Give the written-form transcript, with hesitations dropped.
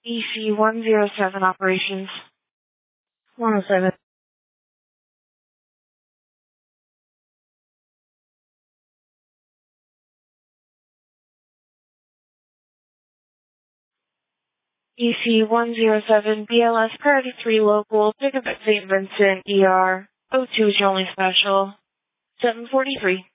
EC-107 operations. 107. EC-107 BLS Priority 3 Local, pick up at St. Vincent, ER, 02 is your only special. 743.